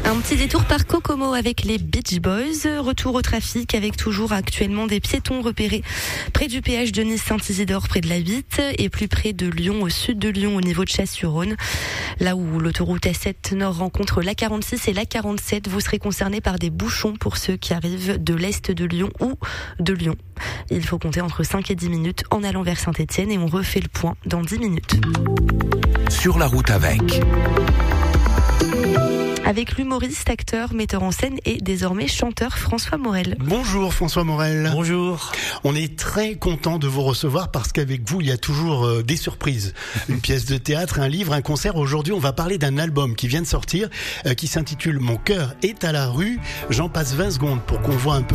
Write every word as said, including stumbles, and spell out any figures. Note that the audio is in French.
Un petit détour par Kokomo avec les Beach Boys. Retour au trafic avec toujours actuellement des piétons repérés près du péage de Nice-Saint-Isidore, près de la huit, et plus près de Lyon, au sud de Lyon, au niveau de Chasse-sur-Rhône. Là où l'autoroute A sept Nord rencontre l'A quarante-six et l'A quarante-sept, vous serez concernés par des bouchons pour ceux qui arrivent de l'est de Lyon ou de Lyon. Il faut compter entre cinq et dix minutes en allant vers Saint-Étienne et on refait le point dans dix minutes. Sur la route avec... Avec l'humoriste, acteur, metteur en scène et désormais chanteur François Morel. Bonjour François Morel. Bonjour. On est très content de vous recevoir parce qu'avec vous, il y a toujours euh, des surprises. Une pièce de théâtre, un livre, un concert. Aujourd'hui, on va parler d'un album qui vient de sortir, euh, qui s'intitule Mon cœur est à la rue. J'en passe vingt secondes pour qu'on voit un peu